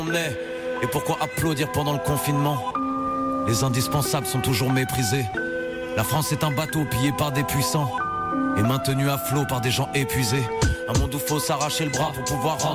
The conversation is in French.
on est. Et pourquoi applaudir pendant le confinement? Les indispensables sont toujours méprisés. La France est un bateau pillé par des puissants et maintenu à flot par des gens épuisés. Un monde où faut s'arracher le bras pour pouvoir rentrer.